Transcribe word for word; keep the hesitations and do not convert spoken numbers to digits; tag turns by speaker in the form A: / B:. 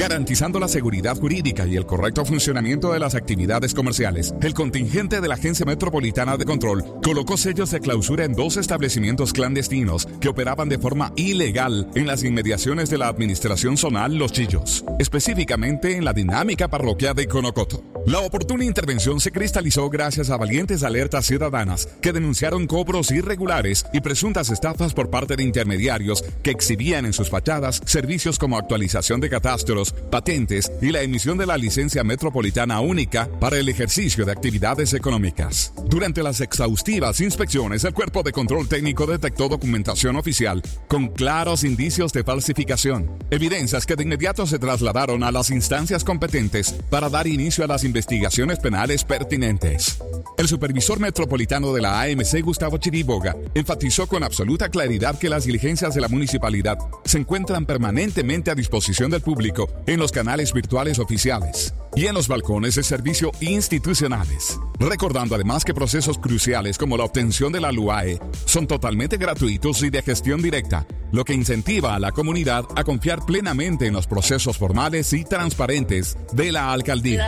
A: garantizando la seguridad jurídica y el correcto funcionamiento de las actividades comerciales. El contingente de la Agencia Metropolitana de Control colocó sellos de clausura en dos establecimientos clandestinos que operaban de forma ilegal en las inmediaciones de la administración zonal Los Chillos, específicamente en la dinámica parroquial de Conocoto. La oportuna intervención se cristalizó gracias a valientes alertas ciudadanas que denunciaron cobros irregulares y presuntas estafas por parte de intermediarios que exhibían en sus fachadas servicios como actualización de catastros, patentes y la emisión de la licencia metropolitana única para el ejercicio de actividades económicas. Durante las exhaustivas inspecciones, el Cuerpo de Control Técnico detectó documentación oficial con claros indicios de falsificación, evidencias que de inmediato se trasladaron a las instancias competentes para dar inicio a las investigaciones penales pertinentes. El supervisor metropolitano de la A M C, Gustavo Chiriboga, enfatizó con absoluta claridad que las diligencias de la municipalidad se encuentran permanentemente a disposición del público en los canales virtuales oficiales y en los balcones de servicio institucionales, recordando además que procesos cruciales como la obtención de la L U A E son totalmente gratuitos y de gestión directa, lo que incentiva a la comunidad a confiar plenamente en los procesos formales y transparentes de la alcaldía.